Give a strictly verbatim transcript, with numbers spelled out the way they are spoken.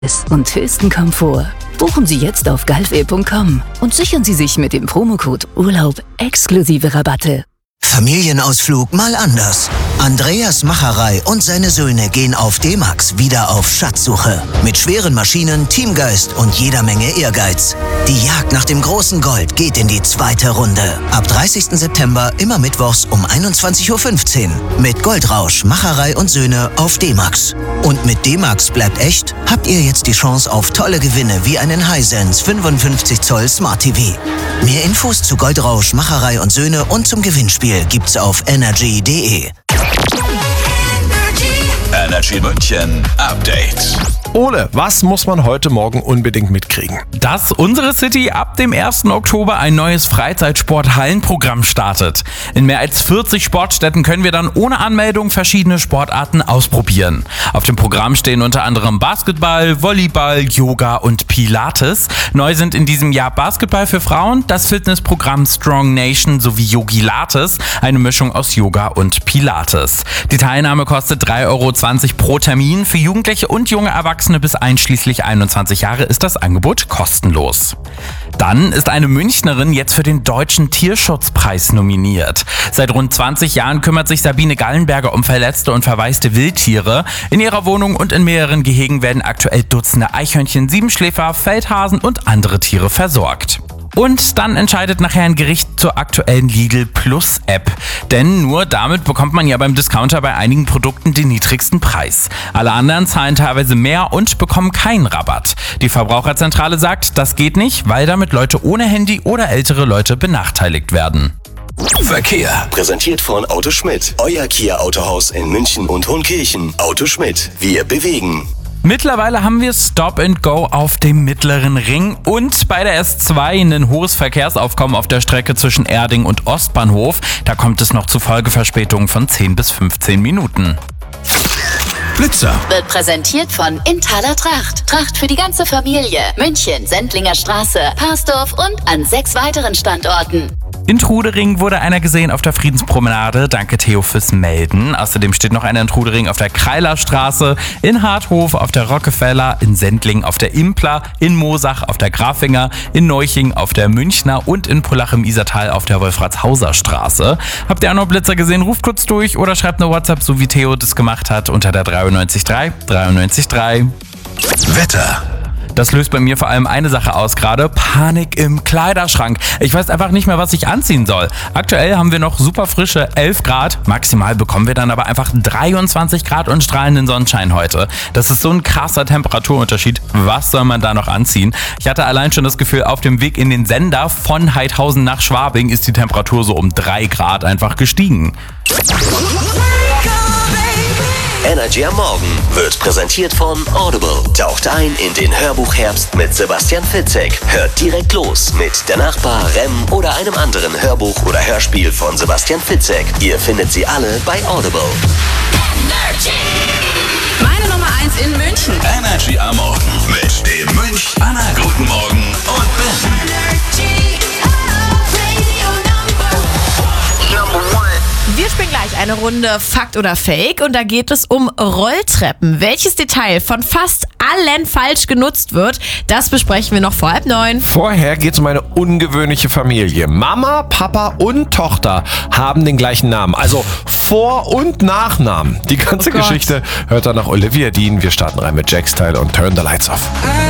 und höchsten Komfort. Buchen Sie jetzt auf galfair punkt com und sichern Sie sich mit dem Promocode Urlaub exklusive Rabatte. Familienausflug mal anders. Andreas Macherei und seine Söhne gehen auf D-Max wieder auf Schatzsuche. Mit schweren Maschinen, Teamgeist und jeder Menge Ehrgeiz. Die Jagd nach dem großen Gold geht in die zweite Runde. Ab dreißigsten September immer mittwochs um einundzwanzig Uhr fünfzehn. Mit Goldrausch, Macherei und Söhne auf D-Max. Und mit D-Max bleibt echt, habt ihr jetzt die Chance auf tolle Gewinne wie einen Hisense fünfundfünfzig Zoll Smart T V. Mehr Infos zu Goldrausch, Macherei und Söhne und zum Gewinnspiel gibt's auf energy punkt de. Energy München Update. Ole, was muss man heute Morgen unbedingt mitkriegen? Dass unsere City ab dem ersten Oktober ein neues Freizeitsport-Hallenprogramm startet. In mehr als vierzig Sportstätten können wir dann ohne Anmeldung verschiedene Sportarten ausprobieren. Auf dem Programm stehen unter anderem Basketball, Volleyball, Yoga und Pilates. Neu sind in diesem Jahr Basketball für Frauen, das Fitnessprogramm Strong Nation sowie Yogilates, eine Mischung aus Yoga und Pilates. Die Teilnahme kostet drei Euro zwanzig pro Termin. Für Jugendliche und junge Erwachsene bis einschließlich einundzwanzig Jahre ist das Angebot kostenlos. Dann ist eine Münchnerin jetzt für den Deutschen Tierschutzpreis nominiert. Seit rund zwanzig Jahren kümmert sich Sabine Gallenberger um verletzte und verwaiste Wildtiere. In ihrer Wohnung und in mehreren Gehegen werden aktuell Dutzende Eichhörnchen, Siebenschläfer, Feldhasen und andere Tiere versorgt. Und dann entscheidet nachher ein Gericht zur aktuellen Lidl Plus App. Denn nur damit bekommt man ja beim Discounter bei einigen Produkten den niedrigsten Preis. Alle anderen zahlen teilweise mehr und bekommen keinen Rabatt. Die Verbraucherzentrale sagt, das geht nicht, weil damit Leute ohne Handy oder ältere Leute benachteiligt werden. Verkehr. Präsentiert von Auto Schmidt. Euer Kia Autohaus in München und Hohenkirchen. Auto Schmidt. Wir bewegen. Mittlerweile haben wir Stop and Go auf dem Mittleren Ring und bei der S zwei ein hohes Verkehrsaufkommen auf der Strecke zwischen Erding und Ostbahnhof. Da kommt es noch zu Folgeverspätungen von zehn bis fünfzehn Minuten. Blitzer. Wird präsentiert von Inthaler Tracht. Tracht für die ganze Familie. München, Sendlinger Straße, Parsdorf und an sechs weiteren Standorten. In Trudering wurde einer gesehen auf der Friedenspromenade. Danke Theo fürs Melden. Außerdem steht noch einer in Trudering auf der Kreilerstraße, in Harthof auf der Rockefeller, in Sendling auf der Impler, in Moosach auf der Grafinger, in Neuching auf der Münchner und in Pullach im Isertal auf der Wolfratshauser Straße. Habt ihr auch noch Blitzer gesehen? Ruft kurz durch oder schreibt eine WhatsApp, so wie Theo das gemacht hat, unter der dreiundneunzig drei dreiundneunzig drei. Wetter. Das löst bei mir vor allem eine Sache aus gerade, Panik im Kleiderschrank. Ich weiß einfach nicht mehr, was ich anziehen soll. Aktuell haben wir noch super frische elf Grad, maximal bekommen wir dann aber einfach dreiundzwanzig Grad und strahlenden Sonnenschein heute. Das ist so ein krasser Temperaturunterschied. Was soll man da noch anziehen? Ich hatte allein schon das Gefühl, auf dem Weg in den Sender von Heidhausen nach Schwabing ist die Temperatur so um drei Grad einfach gestiegen. Energy am Morgen wird präsentiert von Audible. Taucht ein in den Hörbuchherbst mit Sebastian Fitzek. Hört direkt los mit Der Nachbar, Rem oder einem anderen Hörbuch oder Hörspiel von Sebastian Fitzek. Ihr findet sie alle bei Audible. Energy. Meine Nummer eins in München. Energy am Morgen mit dem Münch, Anna, guten Morgen und Ben. Energy. Wir spielen gleich eine Runde Fakt oder Fake und da geht es um Rolltreppen. Welches Detail von fast allen falsch genutzt wird, das besprechen wir noch vor halb neun. Vorher geht es um eine ungewöhnliche Familie. Mama, Papa und Tochter haben den gleichen Namen, also Vor- und Nachnamen. Die ganze Oh Gott. Geschichte hört dann nach Olivia Dean. Wir starten rein mit Jack Style und Turn the Lights Off.